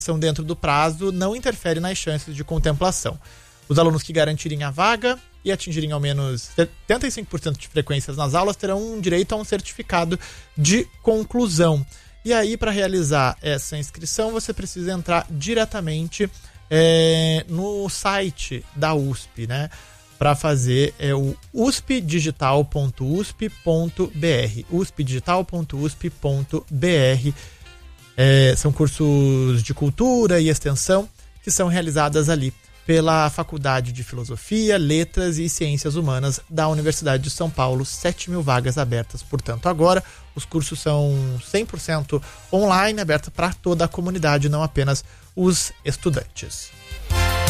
são dentro do prazo não interfere nas chances de contemplação. Os alunos que garantirem a vaga e atingirem ao menos 75% de frequências nas aulas terão direito a um certificado de conclusão. E aí, para realizar essa inscrição, você precisa entrar diretamente no site da USP, né? Para fazer o uspdigital.usp.br, uspdigital.usp.br. São cursos de cultura e extensão que são realizadas ali pela Faculdade de Filosofia, Letras e Ciências Humanas da Universidade de São Paulo. 7.000 vagas abertas, portanto, agora. Os cursos são 100% online, abertos para toda a comunidade, não apenas os estudantes.